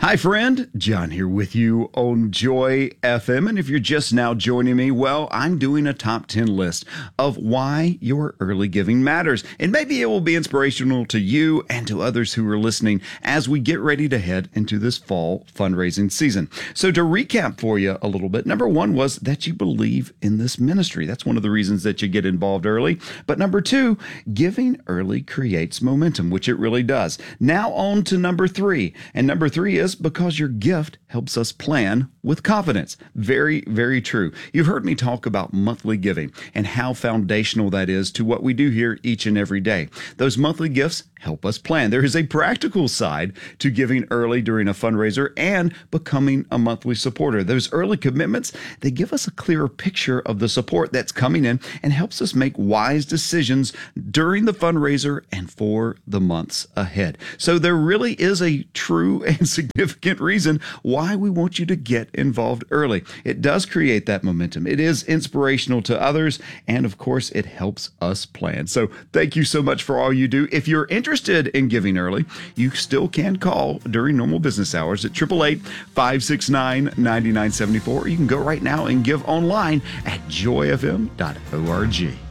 Hi, friend. John here with you on Joy FM. And if you're just now joining me, well, I'm doing a top 10 list of why your early giving matters. And maybe it will be inspirational to you and to others who are listening as we get ready to head into this fall fundraising season. So to recap for you a little bit, number one was that you believe in this ministry. That's one of the reasons that you get involved early. But number two, giving early creates momentum, which it really does. Now on to number three. And number three is because your gift helps us plan with confidence. Very, very true. You've heard me talk about monthly giving and how foundational that is to what we do here each and every day. Those monthly gifts help us plan. There is a practical side to giving early during a fundraiser and becoming a monthly supporter. Those early commitments, they give us a clearer picture of the support that's coming in and helps us make wise decisions during the fundraiser and for the months ahead. So there really is a true and significant reason why we want you to get involved early. It does create that momentum. It is inspirational to others. And of course, it helps us plan. So thank you so much for all you do. If you're interested in giving early, you still can call during normal business hours at 888-569-9974. Or you can go right now and give online at joyfm.org.